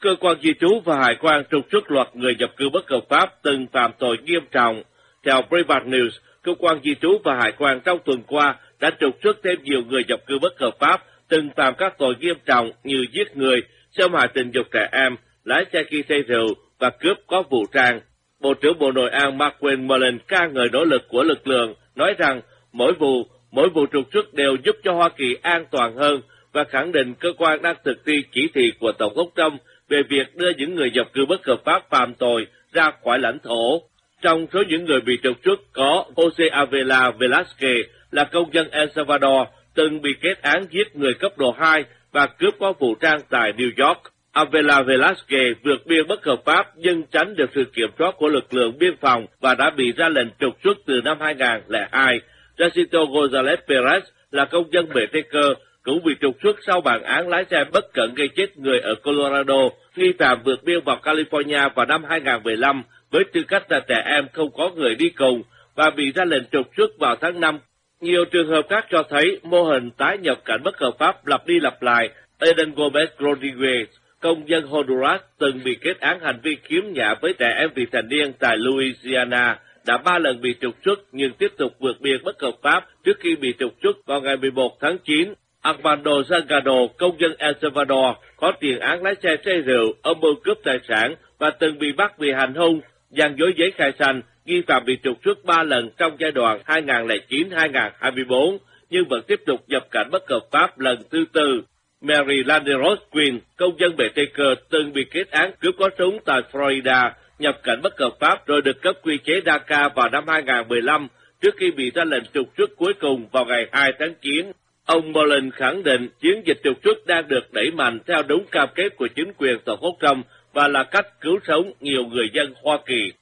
Cơ quan di trú và hải quan trục xuất loạt người nhập cư bất hợp pháp từng phạm tội nghiêm trọng. Theo Breitbart News, cơ quan di trú và hải quan trong tuần qua đã trục xuất thêm nhiều người nhập cư bất hợp pháp từng phạm các tội nghiêm trọng như giết người, xâm hại tình dục trẻ em, lái xe khi say rượu và cướp có vũ trang. Bộ trưởng Bộ Nội an Markwayne Mullin ca ngợi nỗ lực của lực lượng, nói rằng mỗi vụ trục xuất đều giúp cho Hoa Kỳ an toàn hơn và khẳng định cơ quan đang thực thi chỉ thị của Tổng thống Trump về việc đưa những người nhập cư bất hợp pháp phạm tội ra khỏi lãnh thổ. Trong số những người bị trục xuất có Jose Avila Velasquez là công dân El Salvador, từng bị kết án giết người cấp độ 2 và cướp có vũ trang tại New York. Avila Velasquez vượt biên bất hợp pháp nhưng tránh được sự kiểm soát của lực lượng biên phòng và đã bị ra lệnh trục xuất từ năm 2002. Jacinto González Perez là công dân Mexico, cũng bị trục xuất sau bản án lái xe bất cẩn gây chết người ở Colorado, nghi phạm vượt biên vào California vào năm 2015 với tư cách là trẻ em không có người đi cùng và bị ra lệnh trục xuất vào tháng 5. Nhiều trường hợp khác cho thấy mô hình tái nhập cảnh bất hợp pháp lặp đi lặp lại. Eden Gomez Rodriguez, công dân Honduras, từng bị kết án hành vi khiếm nhã với trẻ em vị thành niên tại Louisiana, đã 3 lần bị trục xuất nhưng tiếp tục vượt biên bất hợp pháp trước khi bị trục xuất vào ngày 11 tháng 9. Armando Zangado, công dân El Salvador, có tiền án lái xe say rượu, âm mưu cướp tài sản và từng bị bắt vì hành hung, gian dối giấy khai sinh. Nghi phạm bị trục xuất 3 lần trong giai đoạn 2009-2024, nhưng vẫn tiếp tục nhập cảnh bất hợp pháp lần thứ tư. Mary Landeros Quinn, công dân Mexico, từng bị kết án cướp có súng tại Florida, nhập cảnh bất hợp pháp rồi được cấp quy chế DACA vào năm 2015, trước khi bị ra lệnh trục xuất cuối cùng vào ngày 2 tháng 9. Ông Mullin khẳng định chiến dịch trục xuất đang được đẩy mạnh theo đúng cam kết của chính quyền Tổng thống Trump và là cách cứu sống nhiều người dân Hoa Kỳ.